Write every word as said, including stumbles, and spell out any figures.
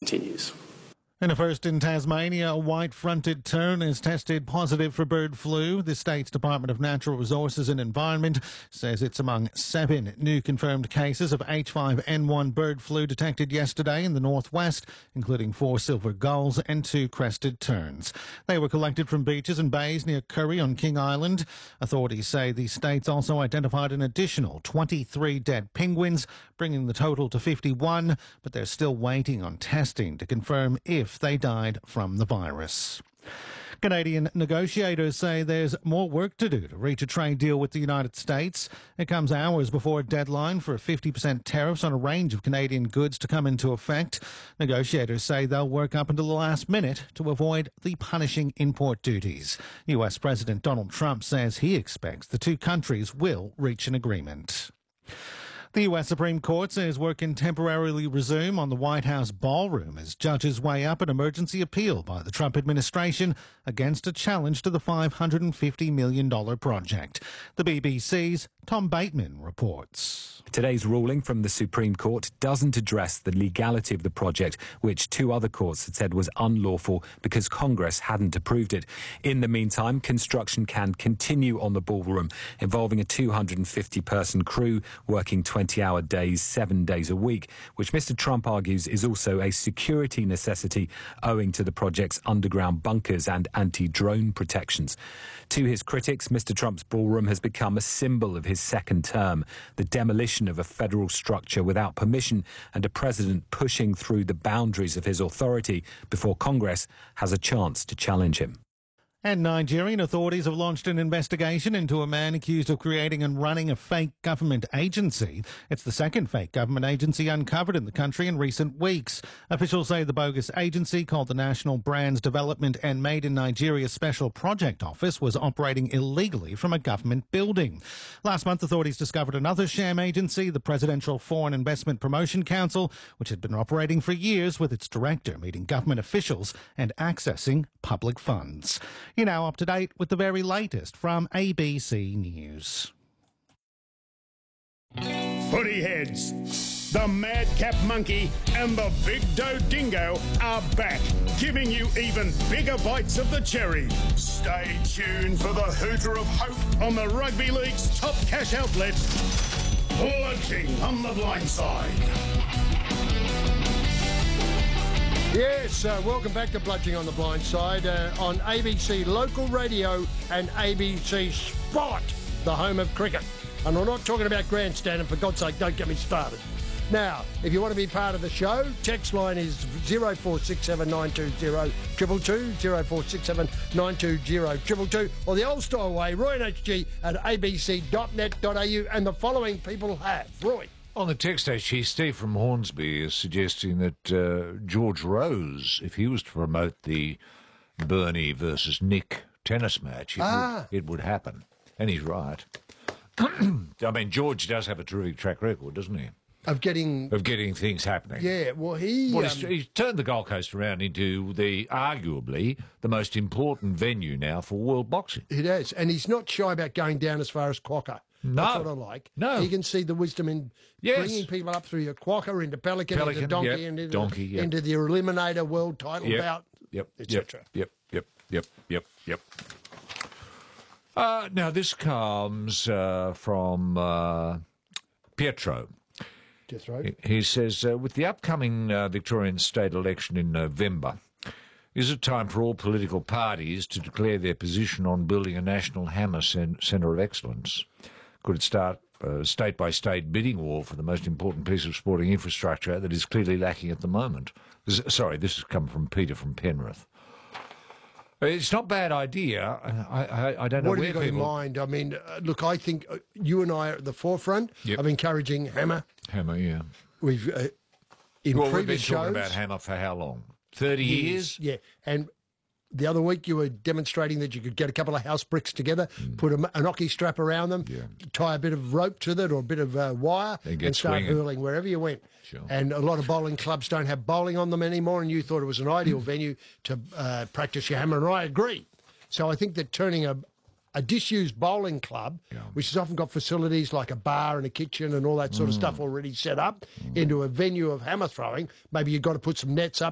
continues. And a first in Tasmania, a white-fronted tern is tested positive for bird flu. The state's Department of Natural Resources and Environment says it's among seven new confirmed cases of H five N one bird flu detected yesterday in the northwest, including four silver gulls and two crested terns. They were collected from beaches and bays near Curry on King Island. Authorities say the state's also identified an additional twenty-three dead penguins, bringing the total to fifty-one, but they're still waiting on testing to confirm if they died from the virus. Canadian negotiators say there's more work to do to reach a trade deal with the United States. It comes hours before a deadline for fifty percent tariffs on a range of Canadian goods to come into effect. Negotiators say they'll work up until the last minute to avoid the punishing import duties. U S President Donald Trump says he expects the two countries will reach an agreement. The U S Supreme Court says work can temporarily resume on the White House ballroom as judges weigh up an emergency appeal by the Trump administration against a challenge to the five hundred fifty million dollars project. The B B C's Tom Bateman reports. Today's ruling from the Supreme Court doesn't address the legality of the project, which two other courts had said was unlawful because Congress hadn't approved it. In the meantime, construction can continue on the ballroom, involving a two hundred fifty person crew working twenty-hour days, seven days a week, which Mister Trump argues is also a security necessity owing to the project's underground bunkers and anti-drone protections. To his critics, Mister Trump's ballroom has become a symbol of his second term, the demolition of a federal structure without permission and a president pushing through the boundaries of his authority before Congress has a chance to challenge him. And Nigerian authorities have launched an investigation into a man accused of creating and running a fake government agency. It's the second fake government agency uncovered in the country in recent weeks. Officials say the bogus agency, called the National Brands Development and Made in Nigeria Special Project Office, was operating illegally from a government building. Last month, authorities discovered another sham agency, the Presidential Foreign Investment Promotion Council, which had been operating for years with its director meeting government officials and accessing public funds. You're now up to date with the very latest from A B C News. Footy heads, the madcap monkey and the big doe dingo are back, giving you even bigger bites of the cherry. Stay tuned for the hooter of hope on the Rugby League's top cash outlet, Bludging on the Blind Side. Yes, uh, welcome back to Bludging on the Blind Side uh, on A B C Local Radio and A B C Sport, the home of cricket. And we're not talking about grandstand, and for God's sake, don't get me started. Now, if you want to be part of the show, text line is zero four six seven nine two zero two two two, zero four six seven nine two zero two two two, or the old style way, roy and h g at a b c dot net dot a u, and the following people have. Roy. On the text actually, Steve from Hornsby is suggesting that uh, George Rose, if he was to promote the Bernie versus Nick tennis match, it, Ah. would, it would happen. And he's right. I mean, George does have a terrific track record, doesn't he? Of getting... Of getting things happening. Yeah, well, he... Well, um, he's, he's turned the Gold Coast around into the, arguably, the most important venue now for world boxing. It has, and he's not shy about going down as far as Quokka. No. That's what I like. No. You can see the wisdom in Yes. bringing people up through your Quokka into Pelican, Pelican, into Donkey, yep, and into, Donkey, yep. into the Eliminator World Title Yep, bout, yep, et yep, cetera. Yep, yep, yep, yep, yep. Uh, now, this comes uh, from uh, Pietro. Death Road. He says, uh, with the upcoming uh, Victorian state election in November, is it time for all political parties to declare their position on building a national hammer cen- centre of excellence? Could it start a state-by-state bidding war for the most important piece of sporting infrastructure that is clearly lacking at the moment? This, sorry, this has come from Peter from Penrith. It's not a bad idea. I, I, I don't know What have where you got people... in mind? I mean, uh, look, I think uh, you and I are at the forefront Yep. of encouraging hammer. Hammer, yeah. We've uh, in Well, we've been previous shows, talking about hammer for how long? thirty years? Yeah, and the other week you were demonstrating that you could get a couple of house bricks together, Mm. put a, an hockey strap around them, Yeah. tie a bit of rope to it or a bit of uh, wire, And get and start swinging. hurling wherever you went. Sure. And a lot of bowling clubs don't have bowling on them anymore, and you thought it was an ideal venue to uh, practice your hammer, and I agree. So I think that turning a a disused bowling club, Yeah. which has often got facilities like a bar and a kitchen and all that sort of Mm. stuff already set up, into a venue of hammer throwing. Maybe you've got to put some nets up,